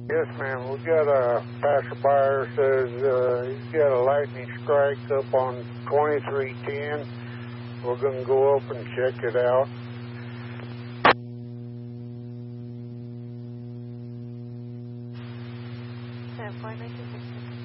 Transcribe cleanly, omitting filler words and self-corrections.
Yes, ma'am. We got a passerby says he's got a lightning strike up on 2310. We're going to go up and check it out. So, 496.